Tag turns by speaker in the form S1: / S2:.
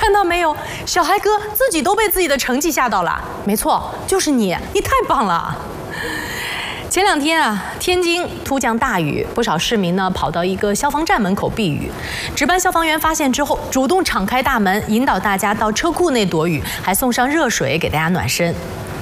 S1: 看到没有，小孩哥自己都被自己的成绩吓到了。没错，就是你，你太棒了。前2天啊，天津突降大雨，不少市民呢跑到一个消防站门口避雨。值班消防员发现之后，主动敞开大门，引导大家到车库内躲雨，还送上热水给大家暖身。